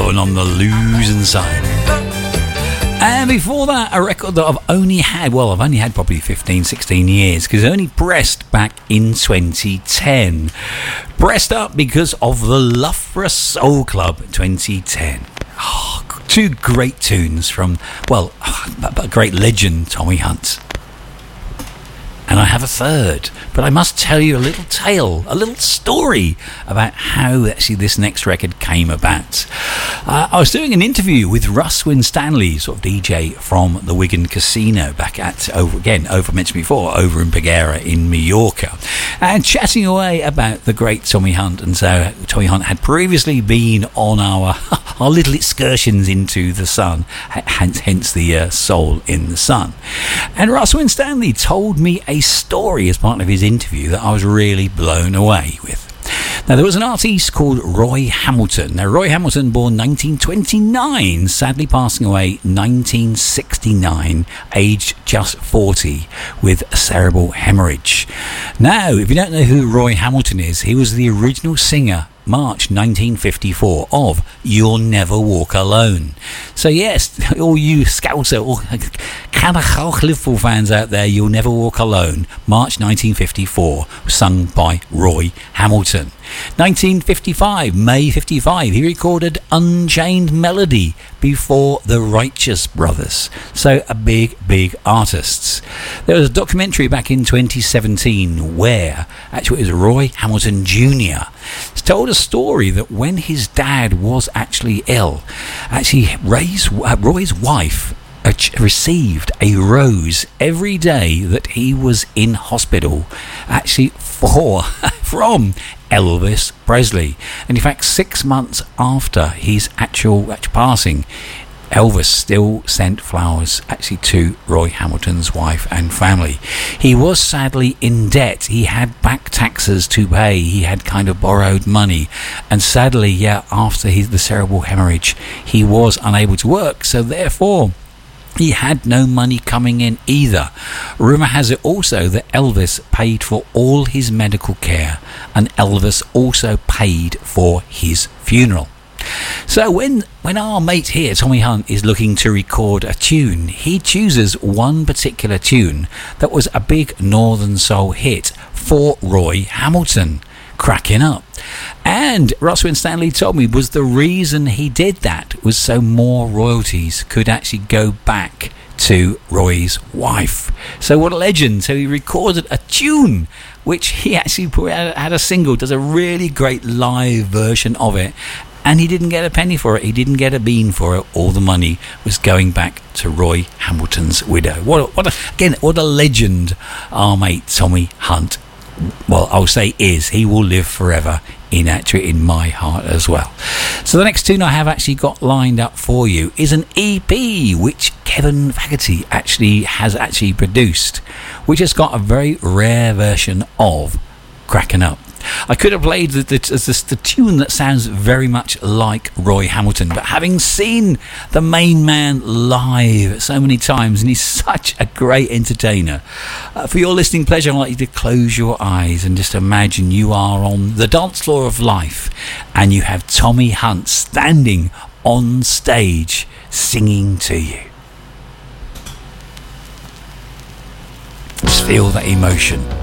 Born on the Losing Side. And before that, a record that I've only had probably 15, 16 years, because I only pressed back in 2010. Pressed up because of the Loughborough Soul Club 2010. Oh, two great tunes from, a great legend, Tommy Hunt. And I have a third, but I must tell you a little tale, a little story about how actually this next record came about. I was doing an interview with Russ Winstanley, sort of DJ from the Wigan Casino back at, mentioned before, over in Peguera in Mallorca, and chatting away about the great Tommy Hunt. And so Tommy Hunt had previously been on our little excursions into the sun, hence the Soul in the Sun. And Russ Winstanley told me a story as part of his interview that I was really blown away with. Now, there was an artist called Roy Hamilton. Now, Roy Hamilton, born 1929, sadly passing away 1969, aged just 40, with cerebral hemorrhage. Now, if you don't know who Roy Hamilton is, he was the original singer, March 1954, of You'll Never Walk Alone. So yes, all you Scouser, all Canachach Liverpool fans out there, You'll Never Walk Alone, March 1954, sung by Roy Hamilton. 1955, May 55, he recorded Unchained Melody before the Righteous Brothers. So a big artists. There was a documentary back in 2017 where actually it was Roy Hamilton Jr. told a story that when his dad was actually ill, actually Roy's wife received a rose every day that he was in hospital, actually from Elvis Presley. And in fact, 6 months after his actual passing, Elvis still sent flowers actually to Roy Hamilton's wife and family. He was sadly in debt. He had back taxes to pay. He had kind of borrowed money. And sadly, after the cerebral hemorrhage, he was unable to work. So therefore, he had no money coming in either. Rumour has it also that Elvis paid for all his medical care, and Elvis also paid for his funeral. So when our mate here, Tommy Hunt, is looking to record a tune, he chooses one particular tune that was a big Northern Soul hit for Roy Hamilton, Cracking Up. And Russ Winstanley told me was the reason he did that was so more royalties could actually go back to Roy's wife. So what a legend. So he recorded a tune which he actually had a single, does a really great live version of it, and he didn't get a penny for it, he didn't get a bean for it. All the money was going back to Roy Hamilton's widow. What a legend our mate Tommy Hunt, I'll say he will live forever in my heart as well. So the next tune I have actually got lined up for you is an EP which Kevin Fogarty has produced, which has got a very rare version of Cracking Up. I could have played the tune that sounds very much like Roy Hamilton, but having seen the main man live so many times, and he's such a great entertainer, for your listening pleasure, I'd like you to close your eyes and just imagine you are on the dance floor of life and you have Tommy Hunt standing on stage singing to you. Just feel that emotion.